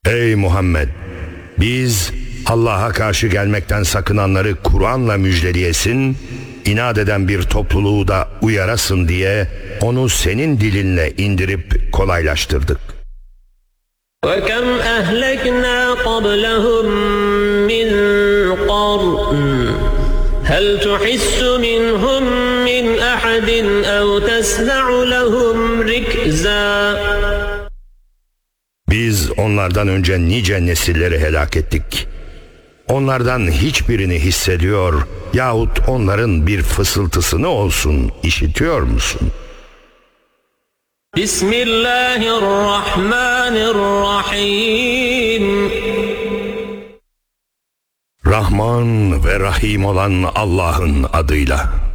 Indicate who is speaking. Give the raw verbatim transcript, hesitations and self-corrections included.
Speaker 1: Ey Muhammed! Biz Allah'a karşı gelmekten sakınanları Kur'an'la müjdeleyesin, inat eden bir topluluğu da uyarasın diye onu senin dilinle indirip kolaylaştırdık.
Speaker 2: وَكَمْ أَهْلَكْنَا قَبْلَهُمْ مِنْ قَرْنٍ هَلْ تُحِسُّ مِنْهُمْ مِنْ أَحَدٍ أَوْ تَسْمَعُ لَهُمْ رِكْزًا.
Speaker 1: Biz onlardan önce nice nesilleri helak ettik. Onlardan hiçbirini hissediyor yahut onların bir fısıltısını olsun işitiyor musun?
Speaker 2: Bismillahirrahmanirrahim.
Speaker 1: Rahman ve Rahim olan Allah'ın adıyla.